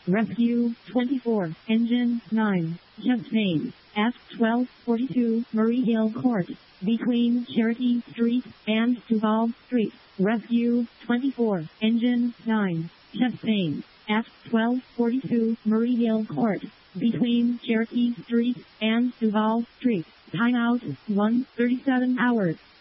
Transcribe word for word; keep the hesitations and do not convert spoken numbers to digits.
Rescue twenty-four, Engine nine, Chastain, at twelve forty-two Murray Hill Court, between Cherokee Street and Duval Street. Rescue twenty-four, Engine nine, Chastain, at twelve forty-two Murray Hill Court, between Cherokee Street and Duval Street. Timeout one thirty-seven hours.